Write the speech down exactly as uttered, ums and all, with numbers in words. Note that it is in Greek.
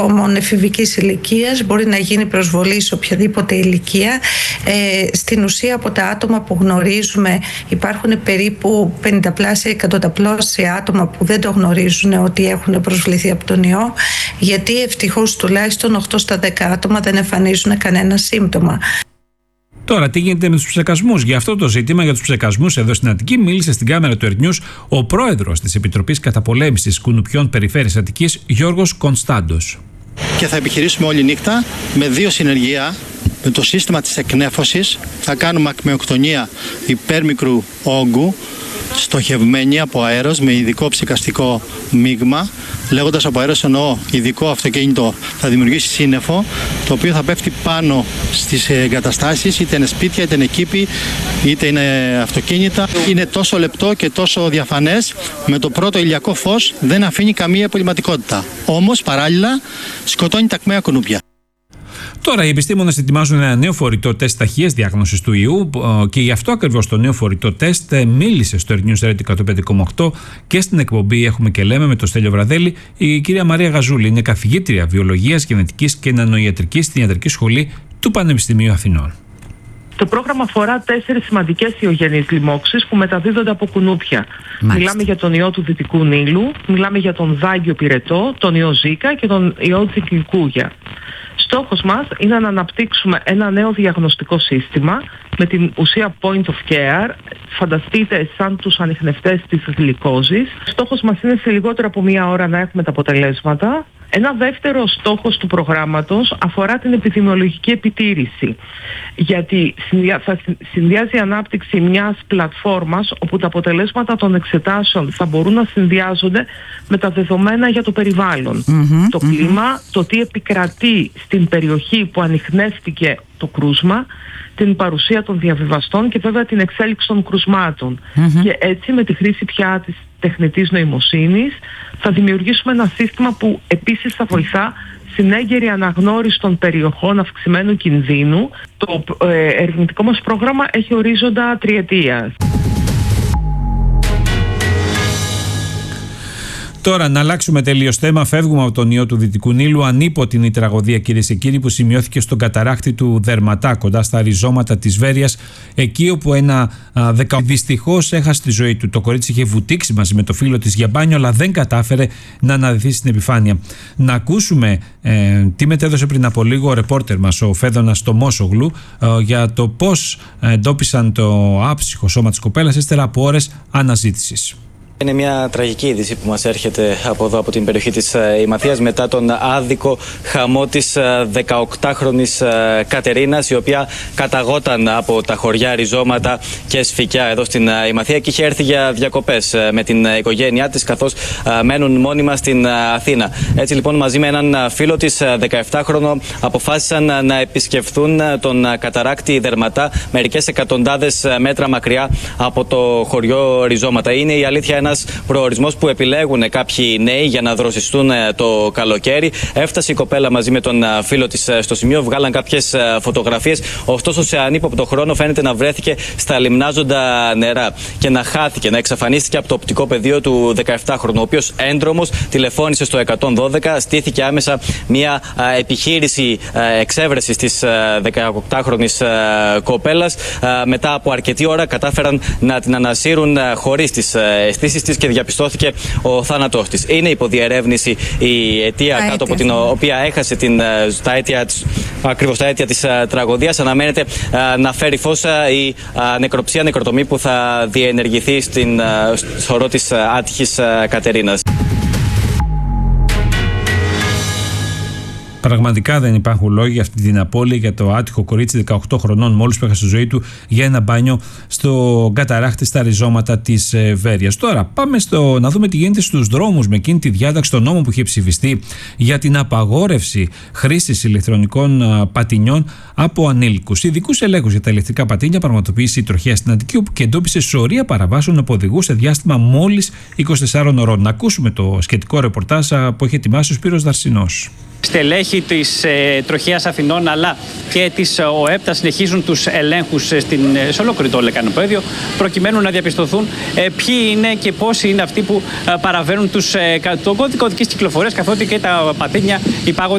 εφηβικής ηλικίας, μπορεί να γίνει προσβολή σε οποιαδήποτε ηλικία. Ε, στην ουσία από τα άτομα που γνωρίζουμε υπάρχουν περίπου πενηνταπλάσια, εκατονταπλάσια άτομα που δεν το γνωρίζουν ότι έχουν προσβληθεί από τον ιό, γιατί ευτυχώς τουλάχιστον οκτώ στα δέκα άτομα δεν εμφανίζουν κανένα σύμπτωμα. Τώρα, τι γίνεται με τους ψεκασμούς? Για αυτό το ζήτημα, για τους ψεκασμούς εδώ στην Αττική, μίλησε στην κάμερα του Earth News ο πρόεδρος της Επιτροπής Καταπολέμησης Κουνουπιών Περιφέρειας Αττικής, Γιώργος Κωνστάντος. Και θα επιχειρήσουμε όλη νύχτα με δύο συνεργεία. Με το σύστημα της εκνέφωσης θα κάνουμε ακμεοκτονία υπέρμικρου όγκου, στοχευμένη από αέρος με ειδικό ψεκαστικό μείγμα. Λέγοντας από αέρος εννοώ ειδικό αυτοκίνητο, θα δημιουργήσει σύννεφο, το οποίο θα πέφτει πάνω στις εγκαταστάσεις, είτε είναι σπίτια, είτε είναι κήποι, είτε είναι αυτοκίνητα. Είναι τόσο λεπτό και τόσο διαφανές, με το πρώτο ηλιακό φως δεν αφήνει καμία απολυματικότητα. Όμως παράλληλα σκοτώνει τα ακμαία κουνούπια. Τώρα οι επιστήμονες ετοιμάζουν ένα νέο φορητό τεστ ταχείας διάγνωσης του ιού και γι' αυτό ακριβώς το νέο φορητό τεστ μίλησε στο Earth News εκατόν πέντε κόμμα οκτώ και στην εκπομπή Έχουμε και Λέμε με τον Στέλιο Βραδέλη η κυρία Μαρία Γαζούλη. Είναι καθηγήτρια βιολογίας, γενετικής και νανοϊατρικής στην Ιατρική Σχολή του Πανεπιστημίου Αθηνών. Το πρόγραμμα αφορά τέσσερις σημαντικές ιογενείς λοιμώξεις που μεταδίδονται από κουνούπια. Μάλιστα. Μιλάμε για τον ιό του Δυτικού Νείλου, μιλάμε για τον δάγκιο πυρετό, τον ιό Ζίκα και τον ιό τσικινγκούγια. Στόχος μας είναι να αναπτύξουμε ένα νέο διαγνωστικό σύστημα με την ουσία point of care, φανταστείτε σαν τους ανιχνευτές της γλυκόζης. Στόχος μας είναι σε λιγότερο από μία ώρα να έχουμε τα αποτελέσματα. Ένα δεύτερο στόχος του προγράμματος αφορά την επιδημιολογική επιτήρηση, γιατί θα συνδυάζει η ανάπτυξη μιας πλατφόρμας όπου τα αποτελέσματα των εξετάσεων θα μπορούν να συνδυάζονται με τα δεδομένα για το περιβάλλον. Mm-hmm, το mm-hmm. κλίμα, το τι επικρατεί στην περιοχή που ανιχνεύτηκε το κρούσμα, την παρουσία των διαβιβαστών και βέβαια την εξέλιξη των κρουσμάτων. Mm-hmm. Και έτσι με τη χρήση πια της τεχνητής νοημοσύνης θα δημιουργήσουμε ένα σύστημα που επίσης θα βοηθά στην έγκαιρη αναγνώριση των περιοχών αυξημένου κινδύνου. Το ε, ερευνητικό μας πρόγραμμα έχει ορίζοντα τριετίας. Τώρα, να αλλάξουμε τελείως θέμα. Φεύγουμε από τον ιό του Δυτικού Νείλου. Ανίποτην η τραγωδία, κυρίες και κύριοι, που σημειώθηκε στον καταράκτη του Δερματά, κοντά στα ριζώματα της Βέρειας, εκεί όπου ένα δεκαοκτώ δυστυχώς έχασε τη ζωή του. Το κορίτσι είχε βουτήξει μαζί με το φίλο της για μπάνιο, αλλά δεν κατάφερε να αναδυθεί στην επιφάνεια. Να ακούσουμε ε, τι μετέδωσε πριν από λίγο ο ρεπόρτερ μας, ο Φέδωνας Τομόσογλου, ε, για το πώς εντόπισαν το άψυχο σώμα της κοπέλας ύστερα από ώρες αναζήτησης. Είναι μια τραγική είδηση που μας έρχεται από εδώ, από την περιοχή της Ημαθίας, μετά τον άδικο χαμό της δεκαοκτάχρονης Κατερίνας, η οποία καταγόταν από τα χωριά Ριζώματα και Σφικιά εδώ στην Ημαθία και είχε έρθει για διακοπές με την οικογένειά της, καθώς μένουν μόνιμα στην Αθήνα. Έτσι λοιπόν, μαζί με έναν φίλο της, δεκαεπτάχρονο, αποφάσισαν να επισκεφθούν τον καταράκτη Δερματά, μερικές εκατοντάδες μέτρα μακριά από το χωριό Ριζώματα. Είναι η αλήθεια ένας προορισμός που επιλέγουν κάποιοι νέοι για να δροσιστούν το καλοκαίρι. Έφτασε η κοπέλα μαζί με τον φίλο της στο σημείο, βγάλαν κάποιες φωτογραφίες. Ωστόσο, σε ανύποπτο χρόνο φαίνεται να βρέθηκε στα λιμνάζοντα νερά και να χάθηκε, να εξαφανίστηκε από το οπτικό πεδίο του δεκαεπτάχρονου, ο οποίος έντρομος τηλεφώνησε στο εκατόν δώδεκα. Στήθηκε άμεσα μια επιχείρηση εξέβρεσης της δεκαοκτάχρονης κοπέλας. Μετά από αρκετή ώρα κατάφεραν να την ανασύρουν χωρίς τις αισθήσεις της και διαπιστώθηκε ο θάνατός της. Είναι υποδιερεύνηση η αιτία κάτω αίτια. από την οποία έχασε την, τα αίτια της, ακριβώς τα αίτια της uh, τραγωδίας. Αναμένεται uh, να φέρει φως uh, η uh, νεκροψία, νεκροτομή που θα διενεργηθεί στην uh, σωρό της uh, άτυχης uh, Κατερίνας. Πραγματικά δεν υπάρχουν λόγοι για αυτή την απώλεια, για το άτυχο κορίτσι δεκαοκτώ χρονών μόλις που έχασε τη ζωή του για ένα μπάνιο στο καταράκτη στα ριζώματα της Βέρειας. Τώρα πάμε στο, να δούμε τι γίνεται στους δρόμους με εκείνη τη διάταξη, των νόμο που είχε ψηφιστεί για την απαγόρευση χρήσης ηλεκτρονικών πατινιών από ανήλικους. Ειδικούς ελέγχους για τα ηλεκτρικά πατίνια πραγματοποίησε η τροχέα στην Αττική, όπου και εντόπισε σωρία παραβάσεων από οδηγούς σε διάστημα μόλις είκοσι τεσσάρων ωρών. Να ακούσουμε το σχετικό ρεπορτάζ που έχει ετοιμάσει ο Σπύρος Δαρσινός. Στελέχη της ε, τροχέας Αθηνών αλλά και της ε, ΟΕΠ συνεχίζουν τους ελέγχους ε, στην, ε, σε ολόκληρο το λεκανοπέδιο, προκειμένου να διαπιστωθούν ε, ποιοι είναι και πόσοι είναι αυτοί που ε, παραβαίνουν τους, ε, τον κώδικα οδικής κυκλοφορίας, καθότι και τα πατίνια υπάγονται